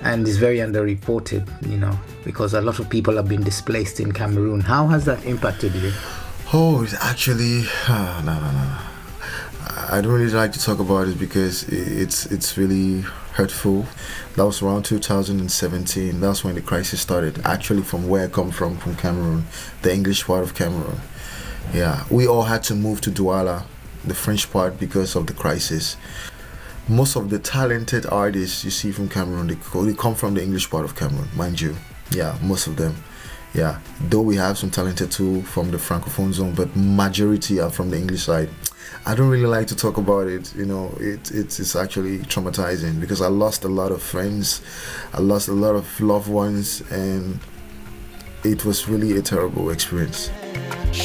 and is very underreported, because a lot of people have been displaced in Cameroon. How has that impacted you? Oh, it's actually no. I don't really like to talk about it because it's really hurtful. That was around 2017. That's when the crisis started. Actually, from where I come from Cameroon, the English part of Cameroon. Yeah, we all had to move to Douala, the French part, because of the crisis. Most of the talented artists you see from Cameroon, they come from the English part of Cameroon, mind you. Yeah, most of them. Yeah, though we have some talented too from the Francophone zone, but majority are from the English side. I don't really like to talk about it. It's actually traumatizing because I lost a lot of friends, I lost a lot of loved ones, and it was really a terrible experience.